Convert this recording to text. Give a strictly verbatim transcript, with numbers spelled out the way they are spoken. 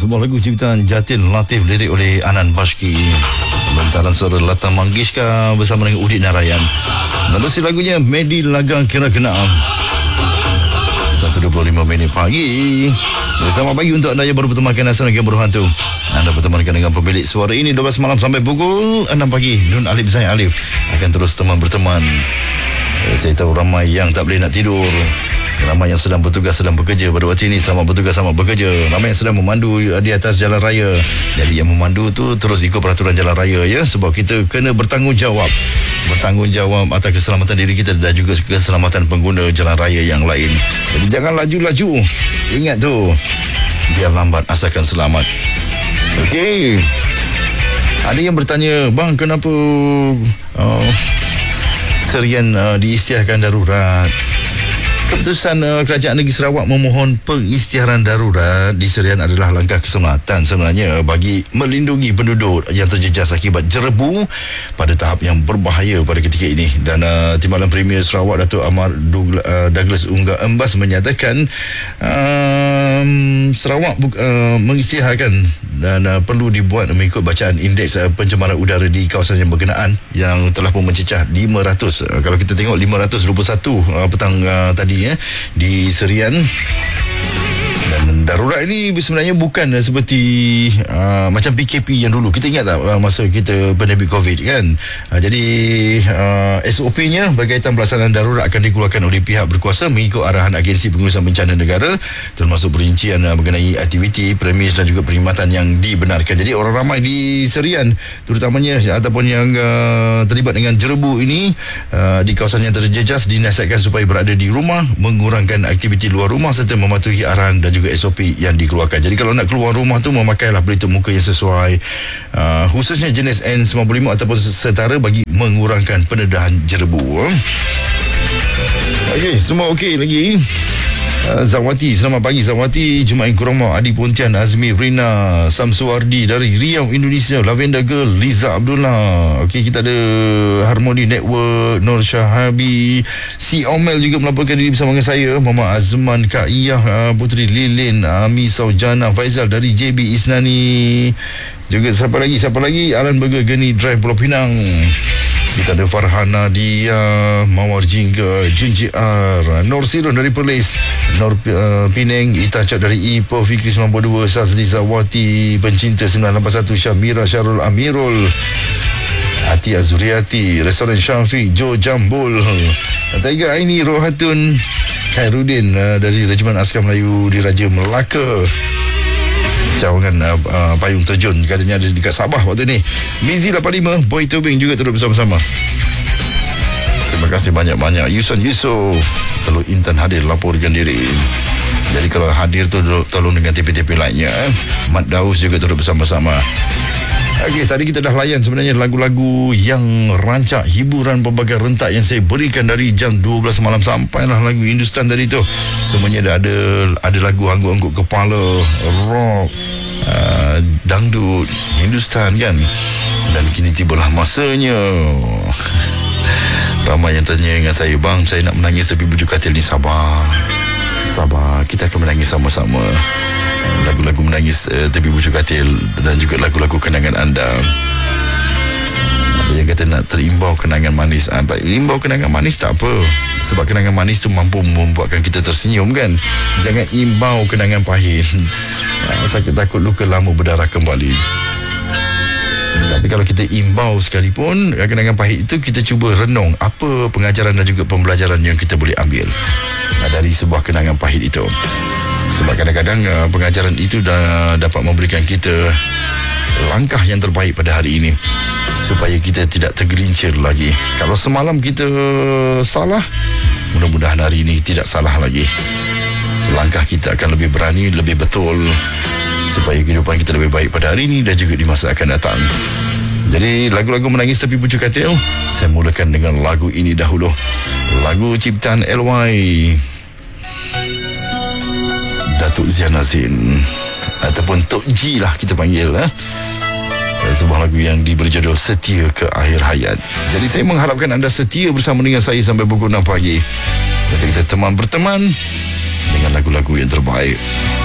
Sebuah lagu ciptaan Jatin Latif, lirik oleh Anan Bashki, bentaran suara Lata Mangeshkar bersama dengan Udit Narayan. Menerusi lagunya Medi Lagang Kira Kena. satu dua puluh lima minit pagi. Selamat pagi untuk anda yang baru bertemankan Asal Negara Berhantu. Anda bertemankan dengan pemilik suara ini dua belas malam sampai pukul enam pagi. Nun Alif saya Alif akan terus teman berteman. Saya tahu ramai yang tak boleh nak tidur, ramai yang sedang bertugas, sedang bekerja pada waktu ini. Selamat bertugas, selamat bekerja. Ramai yang sedang memandu di atas jalan raya. Jadi yang memandu tu terus ikut peraturan jalan raya ya, sebab kita kena bertanggungjawab bertanggungjawab atas keselamatan diri kita dan juga keselamatan pengguna jalan raya yang lain. Jadi jangan laju-laju. Ingat tu, biar lambat asalkan selamat. Okey. Ada yang bertanya, bang, kenapa uh, serian uh, diisytiharkan darurat? Keputusan uh, Kerajaan Negeri Sarawak memohon pengisytiharan darurat di serian adalah langkah keselamatan sebenarnya bagi melindungi penduduk yang terjejas akibat jerebu pada tahap yang berbahaya pada ketika ini. Dan uh, Timbalan Premier Sarawak Datuk Amar Douglas Ungga Embas menyatakan um, Sarawak uh, mengisytiharkan dan uh, perlu dibuat mengikut bacaan indeks uh, pencemaran udara di kawasan yang berkenaan yang telah pun mencecah lima ratus. Uh, kalau kita tengok lima ratus dua puluh satu uh, petang uh, tadi ya, di serian. Dan darurat ini sebenarnya bukan seperti uh, macam P K P yang dulu. Kita ingat tak uh, masa kita pandemik COVID kan? Uh, jadi uh, S O P-nya berkaitan pelaksanaan darurat akan dikeluarkan oleh pihak berkuasa mengikut arahan Agensi Pengurusan Bencana Negara, termasuk perincian uh, mengenai aktiviti, premis dan juga perkhidmatan yang dibenarkan. Jadi orang ramai di serian terutamanya ataupun yang uh, terlibat dengan jerebu ini uh, di kawasan yang terjejas dinasihatkan supaya berada di rumah, mengurangkan aktiviti luar rumah serta mematuhi arahan dan juga S O P yang dikeluarkan. Jadi kalau nak keluar rumah tu memakailah pelitup muka yang sesuai, uh, khususnya jenis N sembilan puluh lima ataupun setara bagi mengurangkan pendedahan jerebu. Okey, semua okey lagi. Uh, Zawati, selamat pagi Zawati. Jumain Kurama, Adi Pontian, Azmi Rina, Samsuardi dari Riau, Indonesia, Lavender Girl, Liza Abdullah. Okey, kita ada Harmony Network, Nur Syahabi, Si Omel juga melaporkan diri bersama dengan saya, Mama Azman, Kak Iyah, uh, Putri Lilin, Ami Saujana, Faizal dari J B Isnani. Juga siapa lagi? Siapa lagi? Alan Burger, Geni Drive, Pulau Pinang. Kita ada Farhana Dia, Mawar Jingga, Junji R, Nur Sirun dari Perlis, Nur uh, Penang, Ita Cak dari Ipoh, Fikri sembilan puluh dua, Sazli Zawati, Pencinta sembilan lapan satu, Syamira Syarul Amirul, Ati Azuriati, Restoran Syafiq, Jo Jambul, Taiga Aini, Rohatun, Khairuddin uh, dari Regimen Askar Melayu di Raja Melaka. Cawangan uh, uh, payung terjun katanya ada dekat Sabah waktu ni. Mizi lapan lima, Boy Tobing juga turut bersama-sama. Terima kasih banyak-banyak. Yuson Yusof, Teluk Intan hadir laporkan diri. Jadi kalau hadir tu tolong dengan T P T P lainnya. eh. Mat Daus juga turut bersama-sama. Okey, tadi kita dah layan sebenarnya lagu-lagu yang rancak hiburan pelbagai rentak yang saya berikan dari jam dua belas malam sampailah lagu Hindustan tadi tu. Semuanya dah ada ada lagu angguk-angguk kepala, rock, uh, dangdut, Hindustan kan. Dan kini tibalah masanya. Ramai yang tanya dengan saya, bang, saya nak menangis tapi bujuk katil ni. Sabar. Sabar, kita akan menangis sama-sama. Lagu-lagu menangis uh, tepi bujuk katil dan juga lagu-lagu kenangan anda. Ada yang kata nak terimbau kenangan manis. Ah, tak, imbau kenangan manis tak apa, sebab kenangan manis tu mampu membuatkan kita tersenyum kan. Jangan imbau kenangan pahit. ah, Sakit takut luka lama berdarah kembali. Tapi kalau kita imbau sekalipun kenangan pahit itu, kita cuba renung apa pengajaran dan juga pembelajaran yang kita boleh ambil dari sebuah kenangan pahit itu. Sebab kadang-kadang uh, pengajaran itu dah dapat memberikan kita langkah yang terbaik pada hari ini, supaya kita tidak tergelincir lagi. Kalau semalam kita salah, mudah-mudahan hari ini tidak salah lagi. Langkah kita akan lebih berani, lebih betul, supaya kehidupan kita lebih baik pada hari ini dan juga di masa akan datang. Jadi lagu-lagu menangis tepi bujuk katil, saya mulakan dengan lagu ini dahulu. Lagu ciptaan L Y Datuk Zian Azin, ataupun Tok G lah kita panggil. eh? Sebuah lagu yang diberi judul Setia ke Akhir Hayat. Jadi saya mengharapkan anda setia bersama dengan saya sampai pukul enam pagi. Kita, kita teman berteman dengan lagu-lagu yang terbaik.